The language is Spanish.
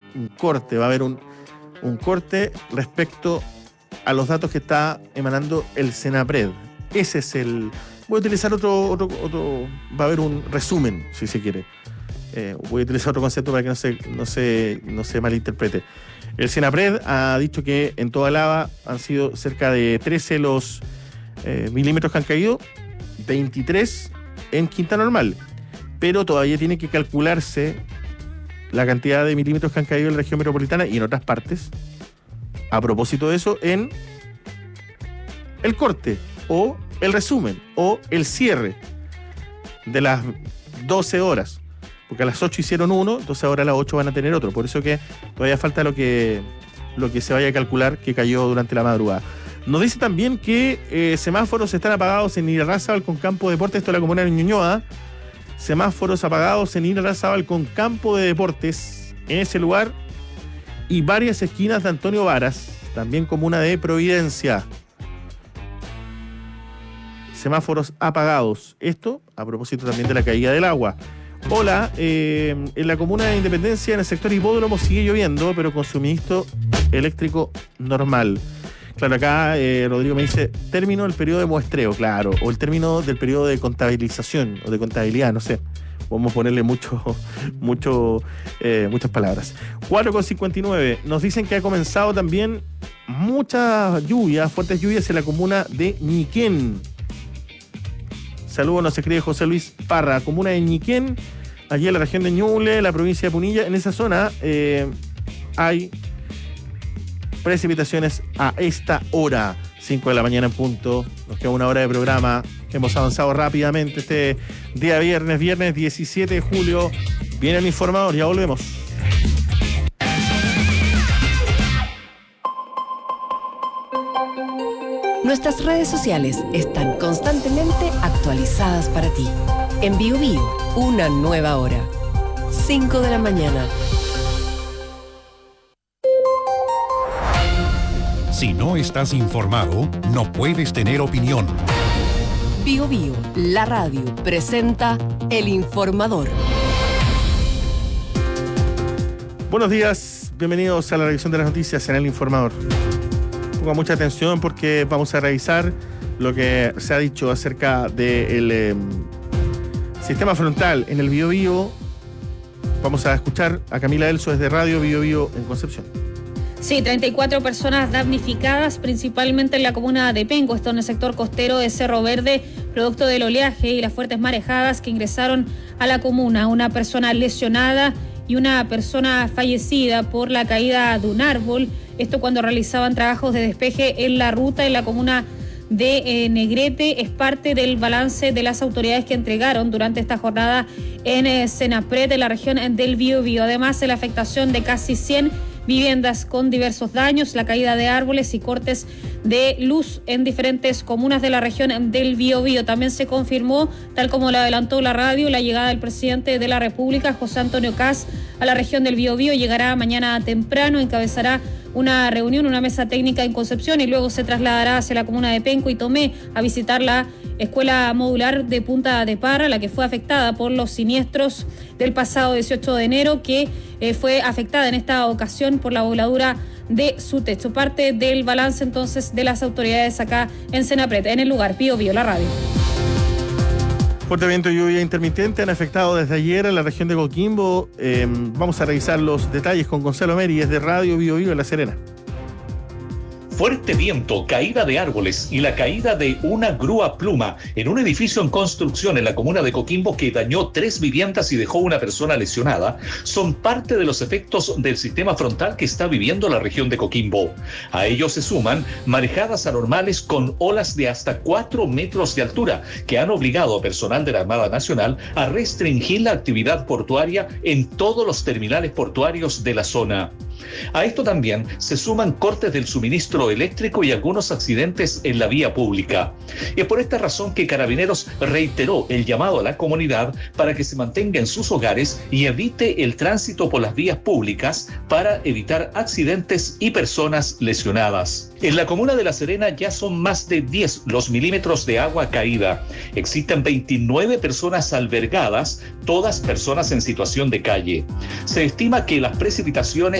un corte, va a haber un corte respecto a los datos que está emanando el Senapred. Ese es el... Voy a utilizar otro, va a haber un resumen, si se quiere. Voy a utilizar otro concepto para que no se malinterprete. El Senapred ha dicho que en toda Lava han sido cerca de 13 los milímetros que han caído, 23 en Quinta Normal, pero todavía tiene que calcularse la cantidad de milímetros que han caído en la región metropolitana y en otras partes, a propósito de eso, en el corte o el resumen o el cierre de las 12 horas, porque a las 8 hicieron uno, entonces ahora a las 8 van a tener otro, por eso que todavía falta lo que se vaya a calcular que cayó durante la madrugada. Nos dice también que semáforos están apagados en Irarrázaval con Campo de Deportes, esto es la comuna de Ñuñoa. Semáforos apagados en Irarrázaval con Campo de Deportes en ese lugar y varias esquinas de Antonio Varas, también comuna de Providencia. Semáforos apagados. Esto a propósito también de la caída del agua. Hola, en la comuna de Independencia, en el sector Hipódromo, sigue lloviendo, pero con suministro eléctrico normal. Claro, acá Rodrigo me dice, término del periodo de muestreo, claro, o el término del periodo de contabilización, o de contabilidad, no sé. Vamos a ponerle muchas palabras. 4:59. Nos dicen que ha comenzado también muchas lluvias, fuertes lluvias en la comuna de Ñiquén. Saludos, nos escribe José Luis Parra, comuna de Ñiquén, allí en la región de Ñuble, la provincia de Punilla. En esa zona hay precipitaciones a esta hora, 5 de la mañana en punto. Nos queda una hora de programa. Hemos avanzado rápidamente este día viernes 17 de julio. Viene el informador, ya volvemos. Nuestras redes sociales están constantemente actualizadas para ti. En BioBio, una nueva hora. 5 de la mañana. Si no estás informado, no puedes tener opinión. BioBio, la radio, presenta El Informador. Buenos días, bienvenidos a la revisión de las noticias en El Informador. Ponga mucha atención porque vamos a revisar lo que se ha dicho acerca del sistema frontal en el BioBio. Vamos a escuchar a Camila Elso desde Radio BioBio en Concepción. Sí, 34 personas damnificadas, principalmente en la comuna de Penco, esto en el sector costero de Cerro Verde, producto del oleaje y las fuertes marejadas que ingresaron a la comuna. Una persona lesionada y una persona fallecida por la caída de un árbol. Esto cuando realizaban trabajos de despeje en la ruta en la comuna de Negrete. Es parte del balance de las autoridades que entregaron durante esta jornada en Senapred, en la región del Biobío. Además, de la afectación de casi 100 viviendas con diversos daños, la caída de árboles y cortes de luz en diferentes comunas de la región del Biobío. También se confirmó, tal como lo adelantó la radio, la llegada del presidente de la República, José Antonio Kast, a la región del Biobío. Llegará mañana temprano, encabezará una reunión, una mesa técnica en Concepción y luego se trasladará hacia la comuna de Penco y Tomé a visitar la escuela modular de Punta de Parra, la que fue afectada por los siniestros del pasado 18 de enero, que fue afectada en esta ocasión por la voladura de su techo. Parte del balance entonces de las autoridades acá en Senapred, en el lugar. BioBio, la radio. Fuerte viento y lluvia intermitente han afectado desde ayer a la región de Coquimbo. Vamos a revisar los detalles con Gonzalo Meri, de Radio BioBio en La Serena. Fuerte viento, caída de árboles y la caída de una grúa pluma en un edificio en construcción en la comuna de Coquimbo que dañó 3 viviendas y dejó una persona lesionada son parte de los efectos del sistema frontal que está viviendo la región de Coquimbo. A ello se suman marejadas anormales con olas de hasta 4 metros de altura que han obligado a personal de la Armada Nacional a restringir la actividad portuaria en todos los terminales portuarios de la zona. A esto también se suman cortes del suministro eléctrico y algunos accidentes en la vía pública. Y es por esta razón que Carabineros reiteró el llamado a la comunidad para que se mantenga en sus hogares y evite el tránsito por las vías públicas para evitar accidentes y personas lesionadas. En la comuna de La Serena ya son más de 10 los milímetros de agua caída. Existen 29 personas albergadas, todas personas en situación de calle. Se estima que las precipitaciones